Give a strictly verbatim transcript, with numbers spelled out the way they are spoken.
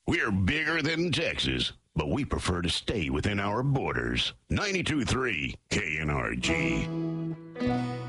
We're bigger than Texas, but we prefer to stay within our borders. ninety-two point three K N R G.